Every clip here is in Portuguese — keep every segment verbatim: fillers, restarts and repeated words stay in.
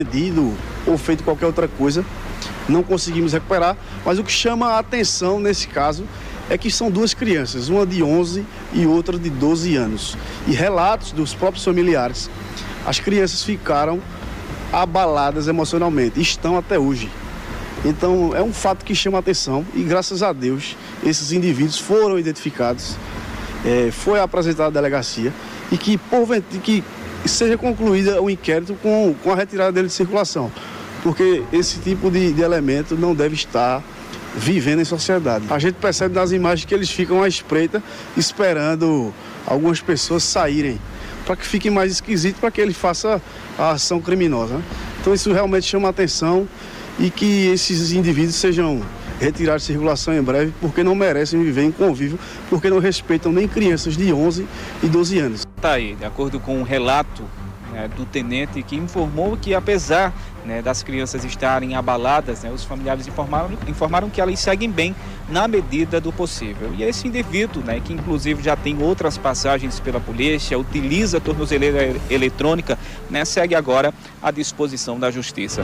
vendido ou feito qualquer outra coisa, não conseguimos recuperar, mas o que chama a atenção nesse caso é que são duas crianças, uma de onze e outra de doze anos. E relatos dos próprios familiares, as crianças ficaram abaladas emocionalmente, estão até hoje. Então é um fato que chama a atenção e graças a Deus esses indivíduos foram identificados, é, foi apresentado à delegacia e que, porventura, que seja concluída o inquérito com, com a retirada dele de circulação, porque esse tipo de, de elemento não deve estar vivendo em sociedade. A gente percebe nas imagens que eles ficam à espreita esperando algumas pessoas saírem para que fique mais esquisito, para que ele faça a ação criminosa, né? Então isso realmente chama a atenção e que esses indivíduos sejam retirados de circulação em breve, porque não merecem viver em convívio, porque não respeitam nem crianças de onze e doze anos. Tá aí, de acordo com o relato, né, do tenente, que informou que apesar, né, das crianças estarem abaladas, né, os familiares informaram, informaram que elas seguem bem na medida do possível. E esse indivíduo, né, que inclusive já tem outras passagens pela polícia, utiliza a tornozeleira eletrônica, né, segue agora à disposição da justiça.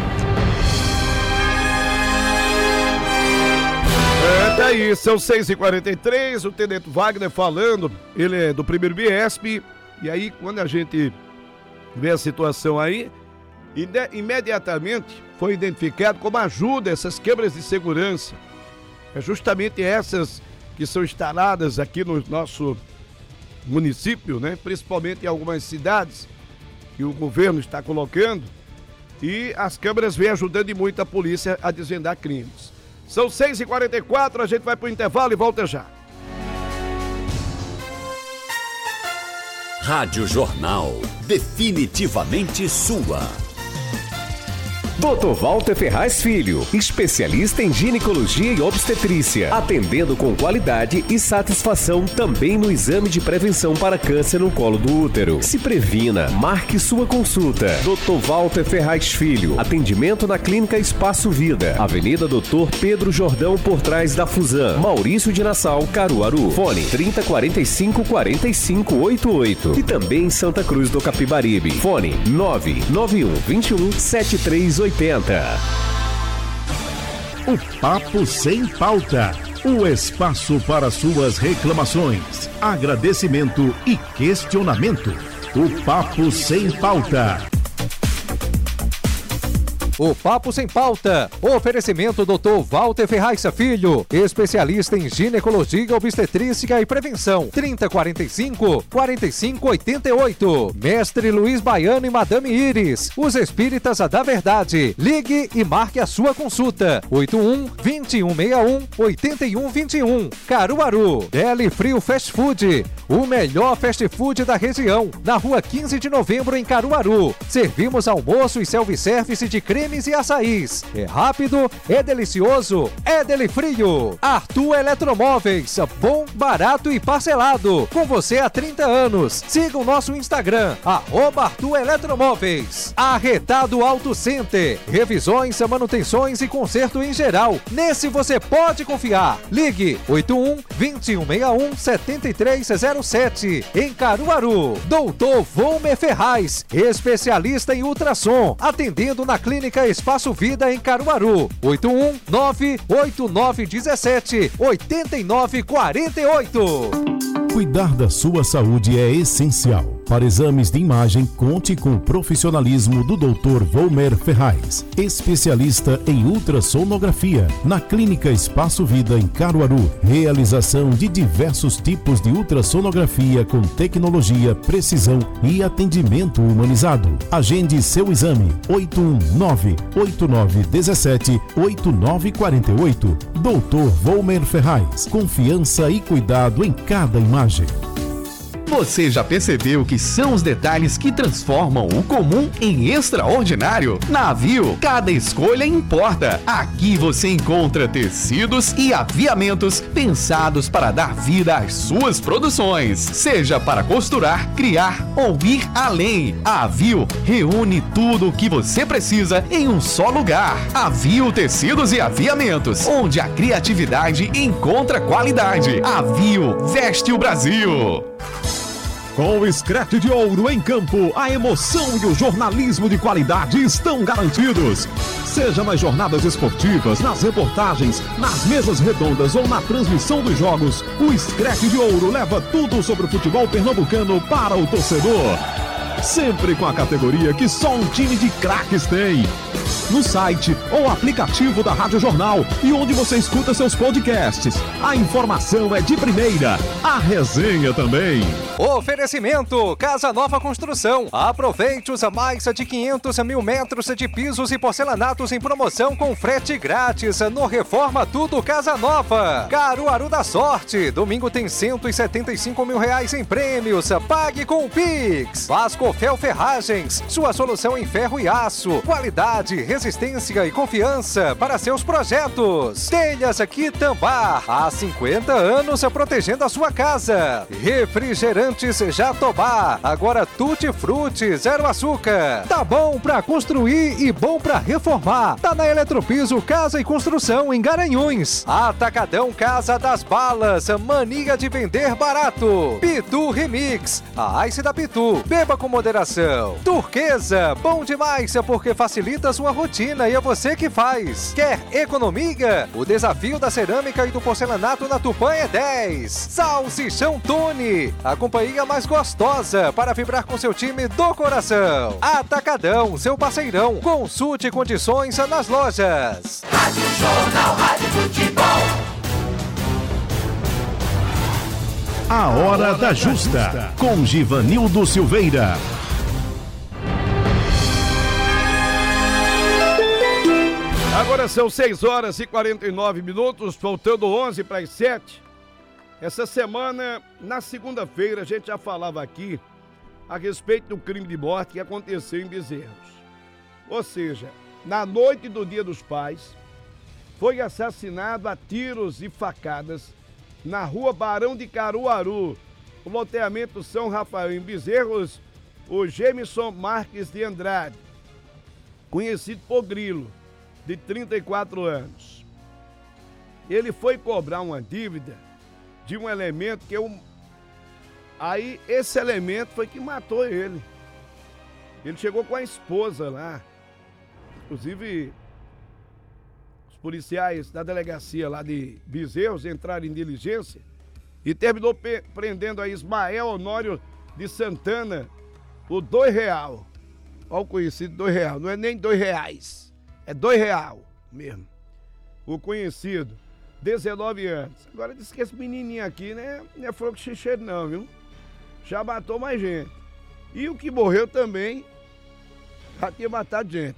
É, daí, são seis e quarenta e três, o tenente Wagner falando, ele é do primeiro B I E S P, e aí quando a gente vê a situação aí, imediatamente foi identificado como ajuda essas câmeras de segurança. É justamente essas que são instaladas aqui no nosso município, né? Principalmente em algumas cidades que o governo está colocando, e as câmeras vêm ajudando muito a polícia a desvendar crimes. São seis e quarenta e quatro, a gente vai para o intervalo e volta já. Rádio Jornal, definitivamente sua. doutor Walter Ferraz Filho, especialista em ginecologia e obstetrícia, atendendo com qualidade e satisfação também no exame de prevenção para câncer no colo do útero. Se previna, marque sua consulta. doutor Walter Ferraz Filho, atendimento na Clínica Espaço Vida, Avenida doutor Pedro Jordão, por trás da Fusan, Maurício de Nassau, Caruaru. Fone trinta, quarenta e cinco, quarenta e cinco, oitenta e oito. E também em Santa Cruz do Capibaribe. Fone nove nove um, vinte e um, setenta e três oitenta. O Papo Sem Pauta, o espaço para suas reclamações, agradecimento e questionamento. O Papo Sem Pauta. O Papo Sem Pauta. Oferecimento doutor Walter Ferraz Filho, especialista em ginecologia, obstetrícia e prevenção. trinta, quarenta e cinco, quarenta e cinco, oitenta e oito. Mestre Luiz Baiano e Madame Iris, os espíritas da verdade. Ligue e marque a sua consulta. oito um, vinte e um, sessenta e um, oitenta e um, vinte e um. Caruaru. Deli Frio Fast Food, o melhor fast food da região. Na rua quinze de novembro, em Caruaru. Servimos almoço e self-service de creme e açaís. É rápido, é delicioso, é Deli Frio. Arthur Eletromóveis, bom, barato e parcelado. Com você há trinta anos. Siga o nosso Instagram, arroba Arthur Eletromóveis. Arretado Auto Center, revisões, manutenções e conserto em geral. Nesse você pode confiar. Ligue oito um, vinte e um, sessenta e um, setenta e três zero sete. Em Caruaru. doutor Volmer Ferraz, especialista em ultrassom, atendendo na Clínica Espaço Vida em Caruaru. oito um, nove oito nove um sete, oito nove quatro oito. Cuidar da sua saúde é essencial. Para exames de imagem, conte com o profissionalismo do doutor Volmer Ferraz, especialista em ultrassonografia, na Clínica Espaço Vida em Caruaru. Realização de diversos tipos de ultrassonografia com tecnologia, precisão e atendimento humanizado. Agende seu exame. oito um nove, oito nove um sete, oito nove quatro oito. doutor Volmer Ferraz. Confiança e cuidado em cada imagem. Você já percebeu que são os detalhes que transformam o comum em extraordinário? Na Aviu, cada escolha importa. Aqui você encontra tecidos e aviamentos pensados para dar vida às suas produções. Seja para costurar, criar ou ir além. A Aviu reúne tudo o que você precisa em um só lugar. Aviu Tecidos e Aviamentos, onde a criatividade encontra qualidade. Aviu veste o Brasil. Com o Scratch de Ouro em campo, a emoção e o jornalismo de qualidade estão garantidos. Seja nas jornadas esportivas, nas reportagens, nas mesas redondas ou na transmissão dos jogos, o Scratch de Ouro leva tudo sobre o futebol pernambucano para o torcedor. Sempre com a categoria que só um time de craques tem. No site ou aplicativo da Rádio Jornal e onde você escuta seus podcasts. A informação é de primeira, a resenha também. Oferecimento Casa Nova Construção. Aproveite os mais de quinhentos mil metros de pisos e porcelanatos em promoção com frete grátis no Reforma Tudo Casa Nova. Caruaru da Sorte. Domingo tem cento e setenta e cinco mil reais em prêmios. Pague com o Pix. Vascofel Ferragens. Sua solução em ferro e aço. Qualidade, resistência e confiança para seus projetos. Telhas Quitambá. Há cinquenta anos protegendo a sua casa. Refrigerante Jatobá, agora Tutti Frutti, zero açúcar. Tá bom pra construir e bom pra reformar. Tá na Eletropiso Casa e Construção em Garanhuns. Atacadão Casa das Balas, mania de vender barato. Pitu Remix, a Ice da Pitu, beba com moderação. Turquesa, bom demais porque facilita a sua rotina e é você que faz. Quer economia? O desafio da cerâmica e do porcelanato na Tupã é dez. Salsichão Tony, acompanha companhia mais gostosa para vibrar com seu time do coração. Atacadão, seu parceirão. Consulte condições nas lojas. Rádio Jornal, Rádio Futebol. A Hora da Justa, com Givanildo Silveira. Agora são seis horas e quarenta e nove minutos, faltando onze para as sete. Essa semana, na segunda-feira, a gente já falava aqui a respeito do crime de morte que aconteceu em Bezerros. Ou seja, na noite do Dia dos Pais, foi assassinado a tiros e facadas na rua Barão de Caruaru, o loteamento São Rafael, em Bezerros, o Gemison Marques de Andrade, conhecido por Grilo, de trinta e quatro anos. Ele foi cobrar uma dívida de um elemento que eu... Aí, esse elemento foi que matou ele. Ele chegou com a esposa lá. Inclusive, os policiais da delegacia lá de Bezerros entraram em diligência e terminou pe- prendendo a Ismael Honório de Santana por dois real. Olha o conhecido dois real. Não é nem dois reais. É dois real mesmo. O conhecido. dezenove anos. Agora diz que esse menininho aqui, né, não é fogo xixeiro não, viu? Já matou mais gente. E o que morreu também já tinha matado gente.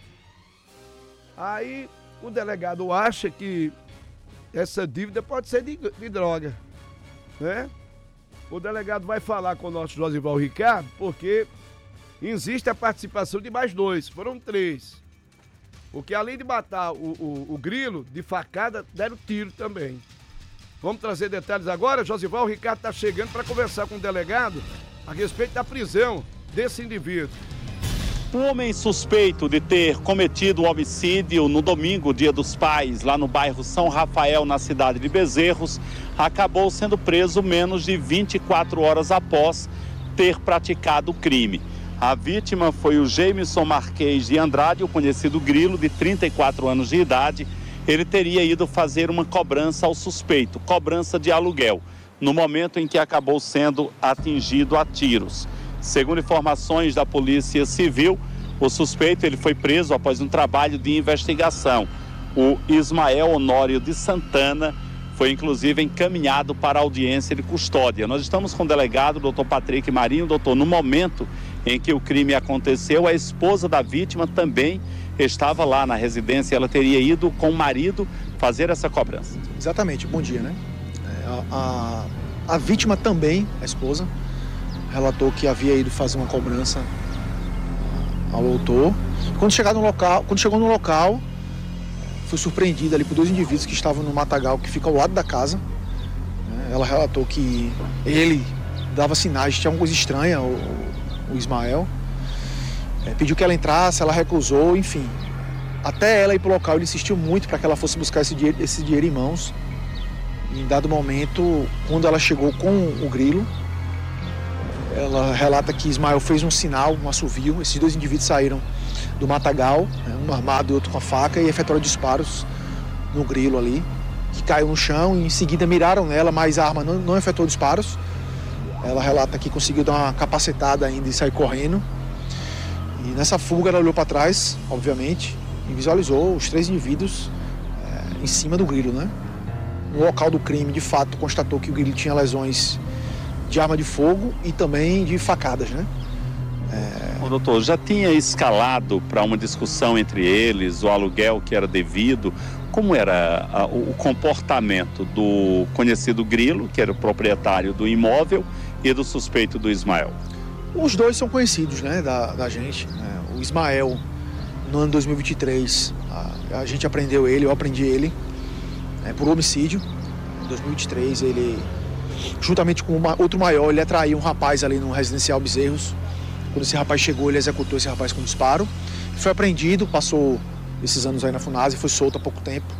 Aí o delegado acha que essa dívida pode ser de, de droga, né? O delegado vai falar com o nosso Josival Ricardo, porque existe a participação de mais dois, foram três. Porque além de matar o, o, o Grilo, de facada, deram tiro também. Vamos trazer detalhes agora. Josival Ricardo está chegando para conversar com o delegado a respeito da prisão desse indivíduo. Um homem suspeito de ter cometido um homicídio no domingo, Dia dos Pais, lá no bairro São Rafael, na cidade de Bezerros, acabou sendo preso menos de vinte e quatro horas após ter praticado o crime. A vítima foi o Gemison Marques de Andrade, o conhecido Grilo, de trinta e quatro anos de idade. Ele teria ido fazer uma cobrança ao suspeito, cobrança de aluguel, no momento em que acabou sendo atingido a tiros. Segundo informações da Polícia Civil, o suspeito ele foi preso após um trabalho de investigação. O Ismael Honório de Santana foi inclusive encaminhado para a audiência de custódia. Nós estamos com o delegado, o doutor Patrick Marinho. Doutor, no momento em que o crime aconteceu, a esposa da vítima também estava lá na residência. Ela teria ido com o marido fazer essa cobrança. Exatamente, bom dia, né? A, a, a vítima também, a esposa, relatou que havia ido fazer uma cobrança ao autor. Quando, chegar no local, quando chegou no local, foi surpreendida ali por dois indivíduos que estavam no matagal que fica ao lado da casa. Ela relatou que ele dava sinais, tinha alguma coisa estranha, o, o Ismael. É, pediu que ela entrasse, ela recusou, enfim. Até ela ir para o local, ele insistiu muito para que ela fosse buscar esse dinheiro, esse dinheiro em mãos. E em dado momento, quando ela chegou com o Grilo, ela relata que Ismael fez um sinal, um assovio. Esses dois indivíduos saíram do matagal, né, um armado e outro com a faca, e efetuaram disparos no grilo ali, que caiu no chão, e em seguida miraram nela, mas a arma não, não efetuou disparos. Ela relata que conseguiu dar uma capacetada ainda e sair correndo. E nessa fuga ela olhou para trás, obviamente, e visualizou os três indivíduos é, em cima do grilo, né? No local do crime, de fato, constatou que o grilo tinha lesões de arma de fogo e também de facadas, né? É... Ô, doutor, já tinha escalado para uma discussão entre eles, o aluguel que era devido? Como era a, o comportamento do conhecido grilo, que era o proprietário do imóvel, e do suspeito do Ismael? Os dois são conhecidos, né, da, da gente. Né? O Ismael, no ano dois mil e vinte e três, a, a gente apreendeu ele, eu aprendi ele, né, por homicídio. Em dois mil e vinte e três, ele, juntamente com uma, outro maior, ele atraiu um rapaz ali no residencial Bezerros. Quando esse rapaz chegou, ele executou esse rapaz com disparo. Foi apreendido, passou esses anos aí na Funasa e foi solto há pouco tempo.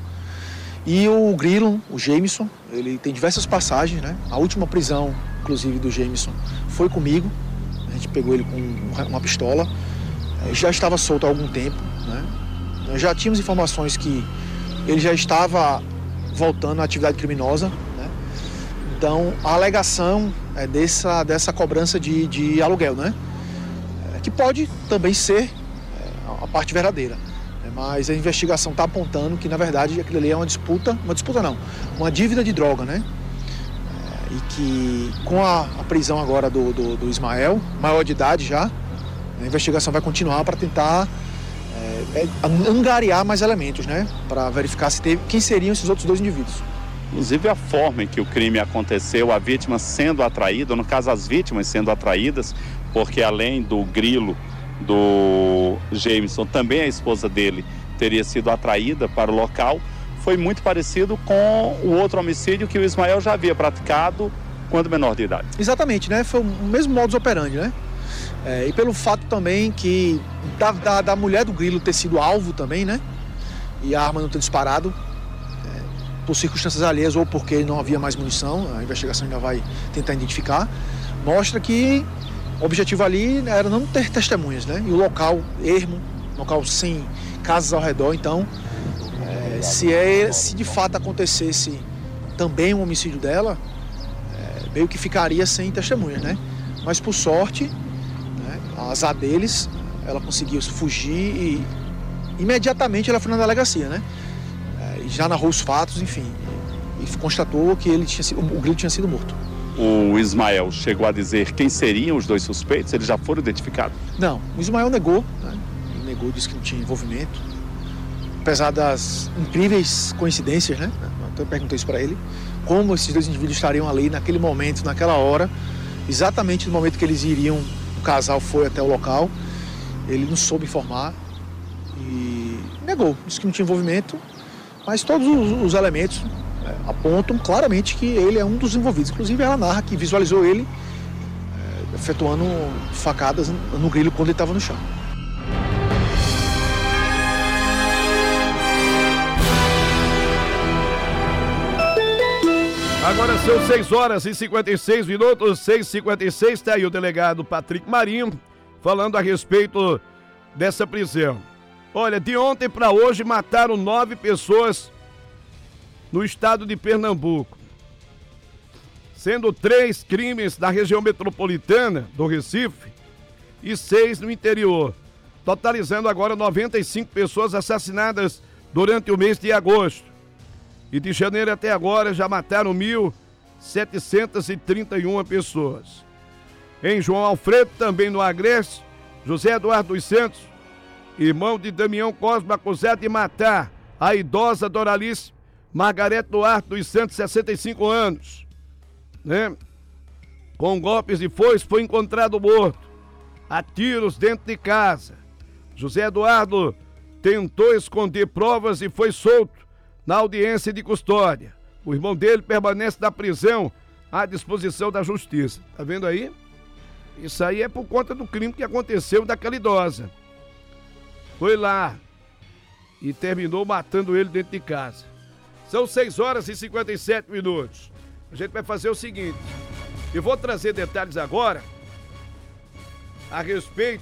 E o grilo, o Jameson, ele tem diversas passagens, né? A última prisão, inclusive, do Jameson foi comigo. A gente pegou ele com uma pistola. Ele já estava solto há algum tempo, né? Nós já tínhamos informações que ele já estava voltando à atividade criminosa, né? Então, a alegação é dessa, dessa cobrança de, de aluguel, né? É, que pode também ser é, a parte verdadeira. Mas a investigação está apontando que, na verdade, aquilo ali é uma disputa, uma disputa não, uma dívida de droga, né? É, e que com a, a prisão agora do, do, do Ismael, maior de idade já, a investigação vai continuar para tentar é, é, angariar mais elementos, né? Para verificar se teve, quem seriam esses outros dois indivíduos. Inclusive a forma em que o crime aconteceu, a vítima sendo atraída, no caso as vítimas sendo atraídas, porque além do grilo, do Jameson, também a esposa dele teria sido atraída para o local, foi muito parecido com o outro homicídio que o Ismael já havia praticado quando menor de idade. Exatamente, né? Foi o mesmo modus operandi, né? É, e pelo fato também que da, da, da mulher do grilo ter sido alvo também, né? E a arma não ter disparado é, por circunstâncias alheias ou porque não havia mais munição, a investigação ainda vai tentar identificar, mostra que o objetivo ali era não ter testemunhas, né? E o local ermo, local sem casas ao redor, então é, se, é, se de fato acontecesse também um homicídio dela, é, meio que ficaria sem testemunhas, né? Mas por sorte, né, azar deles, ela conseguiu fugir e imediatamente ela foi na delegacia, né? É, e já narrou os fatos, enfim, e, e constatou que ele tinha sido, o grilo tinha sido morto. O Ismael chegou a dizer quem seriam os dois suspeitos? Eles já foram identificados? Não, o Ismael negou, né? Ele negou, disse que não tinha envolvimento. Apesar das incríveis coincidências, né? Então eu perguntei isso para ele, como esses dois indivíduos estariam ali naquele momento, naquela hora, exatamente no momento que eles iriam, o casal foi até o local, ele não soube informar e negou, disse que não tinha envolvimento, mas todos os, os elementos apontam claramente que ele é um dos envolvidos. Inclusive ela narra que visualizou ele é, efetuando facadas no grilo quando ele estava no chão. Agora são seis horas e cinquenta e seis minutos, seis e cinquenta e seis, está aí o delegado Patrick Marinho falando a respeito dessa prisão. Olha, de ontem para hoje mataram nove pessoas no estado de Pernambuco, sendo três crimes na região metropolitana do Recife e seis no interior, totalizando agora noventa e cinco pessoas assassinadas durante o mês de agosto. E de janeiro até agora já mataram mil setecentas e trinta e uma pessoas. Em João Alfredo, também no Agreste, José Eduardo dos Santos, irmão de Damião Cosmo, acusado de matar a idosa Doralice Margarete Duarte dos Santos, sessenta e cinco anos, né? Com golpes de foice, foi encontrado morto a tiros dentro de casa. José Eduardo tentou esconder provas e foi solto na audiência de custódia. O irmão dele permanece na prisão à disposição da justiça. Tá vendo aí? Isso aí é por conta do crime que aconteceu daquela idosa. Foi lá e terminou matando ele dentro de casa. São seis horas e cinquenta e sete minutos. A gente vai fazer o seguinte, eu vou trazer detalhes agora a respeito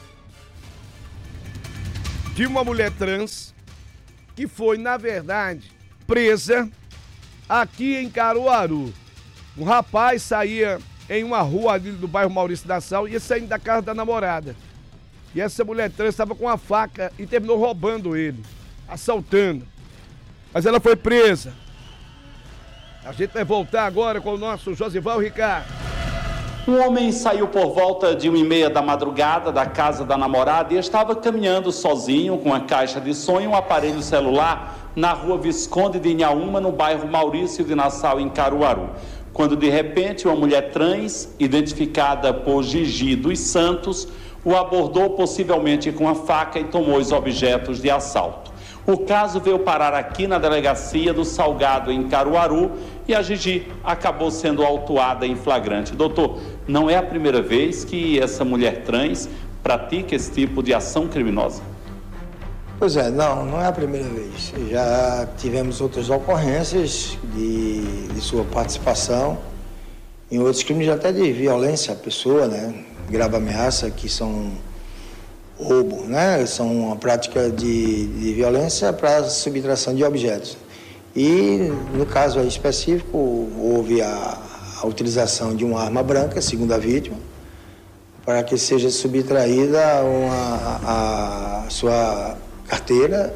de uma mulher trans que foi, na verdade, presa aqui em Caruaru. Um rapaz saía em uma rua ali do bairro Maurício Nassau e ia saindo da casa da namorada. E essa mulher trans estava com uma faca e terminou roubando ele, assaltando. Mas ela foi presa. A gente vai voltar agora com o nosso Josival Ricardo. Um homem saiu por volta de uma e meia da madrugada da casa da namorada e estava caminhando sozinho com a caixa de som e um aparelho celular na rua Visconde de Inhaúma, no bairro Maurício de Nassau, em Caruaru. Quando de repente uma mulher trans, identificada por Gigi dos Santos, o abordou possivelmente com a faca e tomou os objetos de assalto. O caso veio parar aqui na delegacia do Salgado, em Caruaru, e a Gigi acabou sendo autuada em flagrante. Doutor, não é a primeira vez que essa mulher trans pratica esse tipo de ação criminosa? Pois é, não, não é a primeira vez. Já tivemos outras ocorrências de, de sua participação em outros crimes até de violência à pessoa, né? Grave ameaça, que são roubo, né? São uma prática de, de violência para subtração de objetos. E no caso aí específico, houve a, a utilização de uma arma branca, segundo a vítima, para que seja subtraída uma, a, a sua carteira,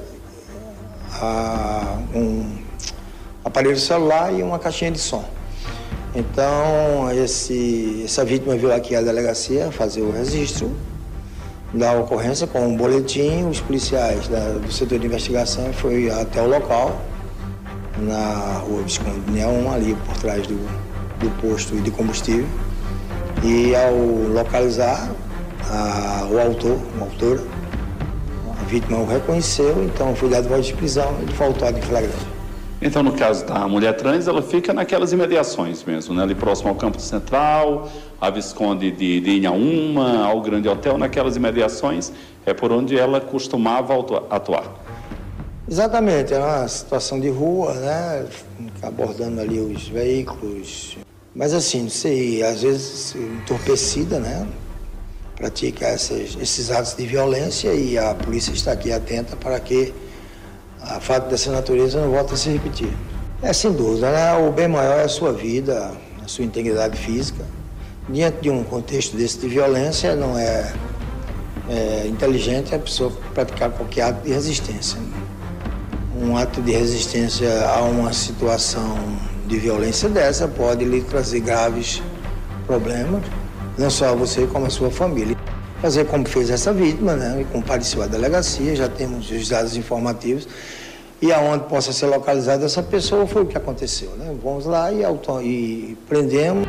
a, um aparelho celular e uma caixinha de som. Então, esse, essa vítima veio aqui à delegacia fazer o registro da ocorrência com um boletim. Os policiais da, do setor de investigação foi até o local, na rua Visconde de Inhaúma, ali por trás do, do posto de combustível. E ao localizar a, o autor, a autora, a vítima o reconheceu, então foi dado voz de prisão e ele foi autuado em flagrante. Então, no caso da mulher trans, ela fica naquelas imediações mesmo, né? Ali próximo ao Campo Central, a Visconde de, de Inhaúma, ao Grande Hotel, naquelas imediações é por onde ela costumava atuar. Exatamente, é uma situação de rua, né? Abordando ali os veículos. Mas assim, não sei, às vezes entorpecida, né? Pratica essas, esses atos de violência e a polícia está aqui atenta para que a fato dessa natureza não volta a se repetir. É sem dúvida, né? O bem maior é a sua vida, a sua integridade física. Diante de um contexto desse de violência, não é, é inteligente a pessoa praticar qualquer ato de resistência. Um ato de resistência a uma situação de violência dessa pode lhe trazer graves problemas, não só a você como a sua família. Fazer como fez essa vítima, né? E compareceu à delegacia, já temos os dados informativos e aonde possa ser localizada essa pessoa foi o que aconteceu, né? Vamos lá e, auto... e prendemos.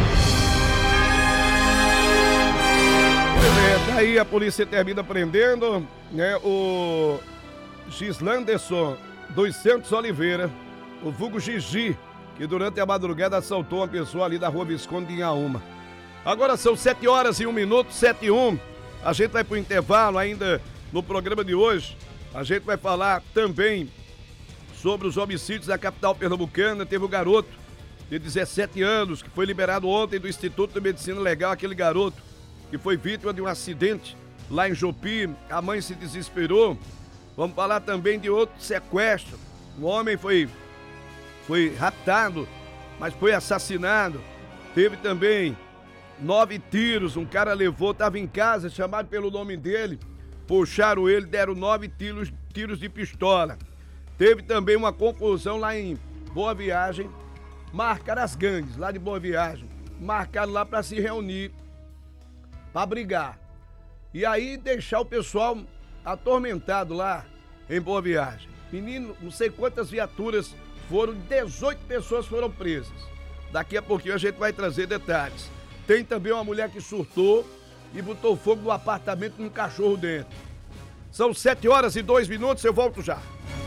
Pois é, daí a polícia termina prendendo, né, o Gislanderson dos Santos Oliveira, o vulgo Gigi, que durante a madrugada assaltou uma pessoa ali da rua Visconde de Inhaúma. Agora são sete horas e um minuto, sete e um. A gente vai para o intervalo ainda no programa de hoje. A gente vai falar também sobre os homicídios da capital pernambucana. Teve um garoto de dezessete anos que foi liberado ontem do Instituto de Medicina Legal, aquele garoto que foi vítima de um acidente lá em Jopi. A mãe se desesperou. Vamos falar também de outro sequestro. Um homem foi, foi raptado, mas foi assassinado. Teve também nove tiros, um cara levou, estava em casa, chamado pelo nome dele, puxaram ele, deram nove tiros, tiros de pistola. Teve também uma confusão lá em Boa Viagem, marcaram as gangues lá de Boa Viagem, marcaram lá para se reunir, para brigar. E aí deixar o pessoal atormentado lá em Boa Viagem. Menino, não sei quantas viaturas foram, dezoito pessoas foram presas. Daqui a pouquinho a gente vai trazer detalhes. Tem também uma mulher que surtou e botou fogo no apartamento com um cachorro dentro. São sete horas e dois minutos, eu volto já.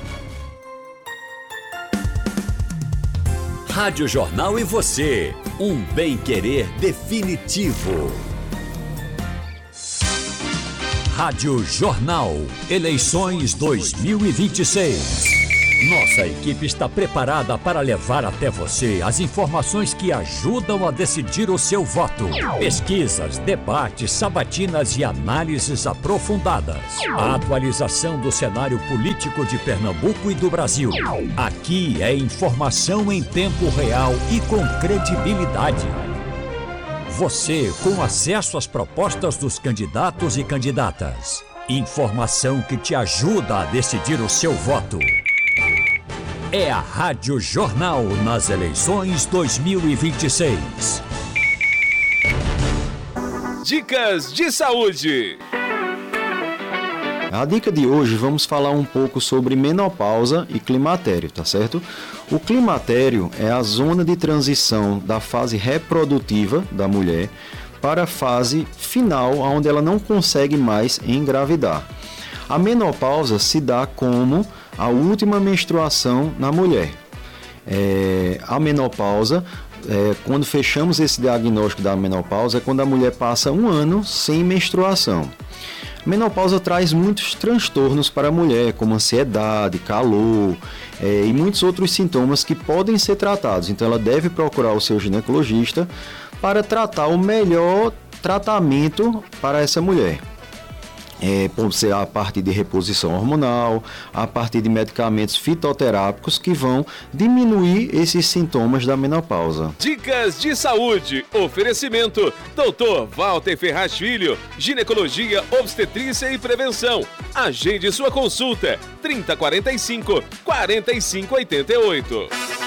Rádio Jornal e você, um bem-querer definitivo. Rádio Jornal, eleições dois mil e vinte e seis. Nossa equipe está preparada para levar até você as informações que ajudam a decidir o seu voto. Pesquisas, debates, sabatinas e análises aprofundadas. A atualização do cenário político de Pernambuco e do Brasil. Aqui é informação em tempo real e com credibilidade. Você com acesso às propostas dos candidatos e candidatas. Informação que te ajuda a decidir o seu voto. É a Rádio Jornal nas eleições dois mil e vinte e seis. Dicas de saúde. A dica de hoje vamos falar um pouco sobre menopausa e climatério, tá certo? O climatério é a zona de transição da fase reprodutiva da mulher para a fase final, onde ela não consegue mais engravidar. A menopausa se dá como a última menstruação na mulher. É, a menopausa, é, quando fechamos esse diagnóstico da menopausa, é quando a mulher passa um ano sem menstruação. A menopausa traz muitos transtornos para a mulher, como ansiedade, calor é, e muitos outros sintomas que podem ser tratados. Então ela deve procurar o seu ginecologista para tratar o melhor tratamento para essa mulher. É, pode ser a partir de reposição hormonal, a partir de medicamentos fitoterápicos que vão diminuir esses sintomas da menopausa. Dicas de saúde. Oferecimento doutor Walter Ferraz Filho, ginecologia, obstetrícia e prevenção. Agende sua consulta trinta quarenta e cinco, quarenta e cinco oitenta e oito.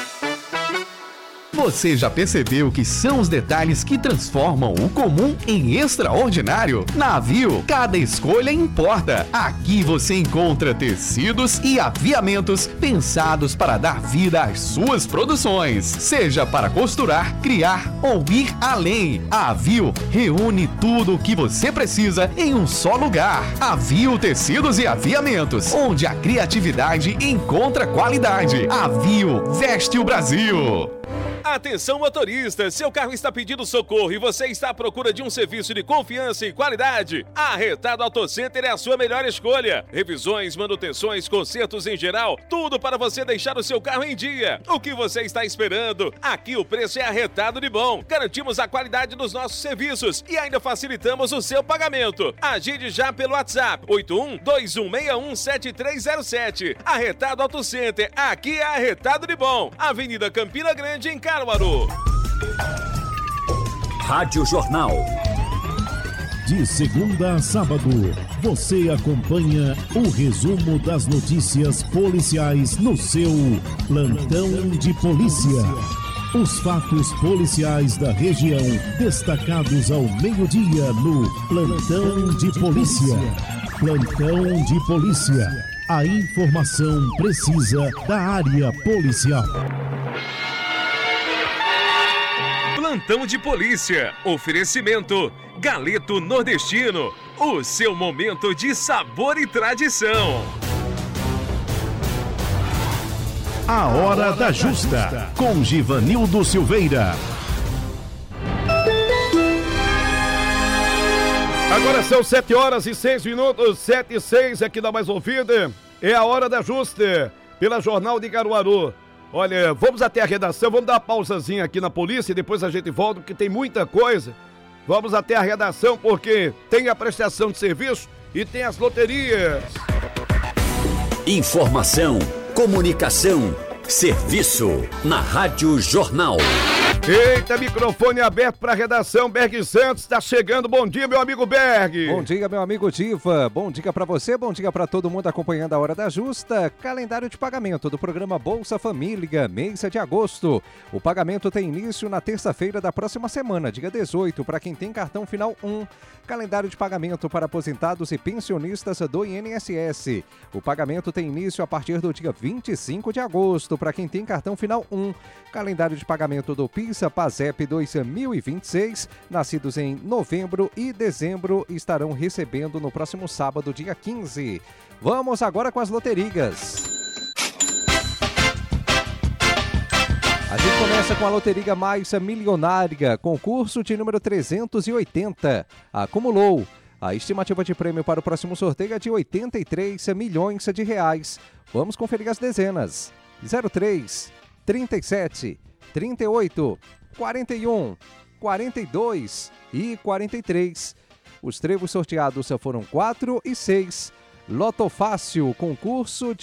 Você já percebeu que são os detalhes que transformam o comum em extraordinário? Na Aviu, cada escolha importa. Aqui você encontra tecidos e aviamentos pensados para dar vida às suas produções. Seja para costurar, criar ou ir além. A Aviu reúne tudo o que você precisa em um só lugar. Aviu Tecidos e Aviamentos, onde a criatividade encontra qualidade. Aviu veste o Brasil. Atenção motorista, seu carro está pedindo socorro e você está à procura de um serviço de confiança e qualidade? A Arretado Auto Center é a sua melhor escolha. Revisões, manutenções, consertos em geral, tudo para você deixar o seu carro em dia. O que você está esperando? Aqui o preço é arretado de bom. Garantimos a qualidade dos nossos serviços e ainda facilitamos o seu pagamento. Agende já pelo WhatsApp oito um dois um seis um sete três zero sete. Arretado Auto Center, aqui é arretado de bom. Avenida Campina Grande, em Caruaru. Rádio Jornal. De segunda a sábado, você acompanha o resumo das notícias policiais no seu Plantão de Polícia. Os fatos policiais da região destacados ao meio-dia no Plantão de Polícia. Plantão de Polícia. A informação precisa da área policial. Plantão de Polícia. Oferecimento Galeto Nordestino. O seu momento de sabor e tradição. A Hora da Justa, com Givanildo Silveira. Agora são sete horas e seis minutos, sete e seis, aqui dá mais ouvida. É a Hora da Justa, pela Jornal de Caruaru. Olha, vamos até a redação, vamos dar uma pausazinha aqui na polícia e depois a gente volta, porque tem muita coisa. Vamos até a redação, porque tem a prestação de serviço e tem as loterias. Informação, comunicação, serviço na Rádio Jornal. Eita, microfone aberto para a redação. Berg Santos está chegando. Bom dia, meu amigo Berg. Bom dia, meu amigo Diva. Bom dia para você, bom dia para todo mundo acompanhando a Hora da Justa. Calendário de pagamento do programa Bolsa Família, mês de agosto. O pagamento tem início na terça-feira da próxima semana, dia dezoito, para quem tem cartão final um. Calendário de pagamento para aposentados e pensionistas do I N S S. O pagamento tem início a partir do dia vinte e cinco de agosto, para quem tem cartão final um. Calendário de pagamento do PISA PASEP dois mil e vinte e seis, nascidos em novembro e dezembro, estarão recebendo no próximo sábado, dia quinze. Vamos agora com as loterias. A gente começa com a Loteria Mais Milionária, concurso de número trezentos e oitenta. Acumulou. A estimativa de prêmio para o próximo sorteio é de oitenta e três milhões de reais. Vamos conferir as dezenas. zero três, trinta e sete, trinta e oito, quarenta e um, quarenta e dois e quarenta e três. Os trevos sorteados foram quatro e seis. Loto Fácil, concurso de